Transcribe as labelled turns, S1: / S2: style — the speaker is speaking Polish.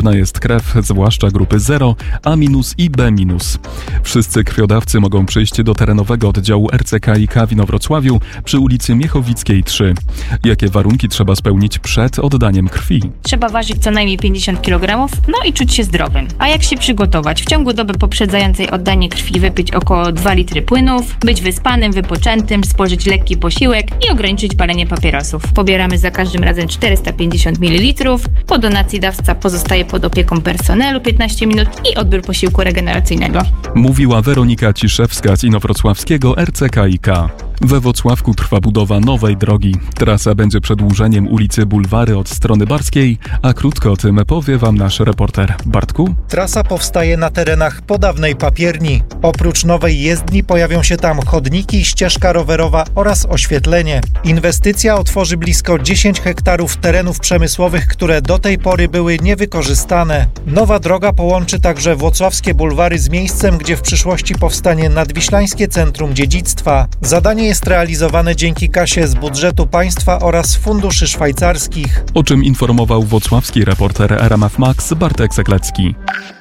S1: potrzebna jest krew, zwłaszcza grupy 0, A- i B-. Wszyscy krwiodawcy mogą przyjść do terenowego oddziału RCKiK w Inowrocławiu przy ulicy Miechowickiej 3. Jakie warunki trzeba spełnić przed oddaniem krwi?
S2: Trzeba ważyć co najmniej 50 kg, i czuć się zdrowym. A jak się przygotować? W ciągu doby poprzedzającej oddanie krwi wypić około 2 litry płynów, być wyspanym, wypoczętym, spożyć lekki posiłek i ograniczyć palenie papierosów. Pobieramy za każdym razem 450 ml. Po donacji dawca pozostaje pod opieką personelu 15 minut i odbiór posiłku regeneracyjnego.
S1: Mówiła Weronika Ciszewska z inowrocławskiego RCKiK. We Włocławku trwa budowa nowej drogi. Trasa będzie przedłużeniem ulicy Bulwary od strony Barskiej, a krótko o tym powie wam nasz reporter. Bartku?
S3: Trasa powstaje na terenach po dawnej papierni. Oprócz nowej jezdni pojawią się tam chodniki, ścieżka rowerowa oraz oświetlenie. Inwestycja otworzy blisko 10 hektarów terenów przemysłowych, które do tej pory były niewykorzystane. Nowa droga połączy także włocławskie bulwary z miejscem, gdzie w przyszłości powstanie Nadwiślańskie Centrum Dziedzictwa. Zadanie jest realizowane dzięki kasie z budżetu państwa oraz funduszy szwajcarskich.
S1: O czym informował włocławski reporter RMF Max Bartek Zaklecki.